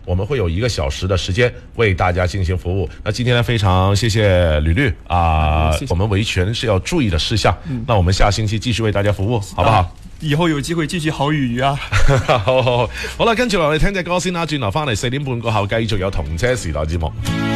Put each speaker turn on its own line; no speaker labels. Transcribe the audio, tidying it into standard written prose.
我们会有1个小时的时间为大家进行服务。那今天呢，非常谢谢吕律我们维权是要注意的事项。那我们下星期继續為大家服務，好不好？
以後有機會繼續好粵語啊！
好啦，跟住落嚟聽隻歌先啦，轉頭翻嚟4點半過後繼續有同車時代節目。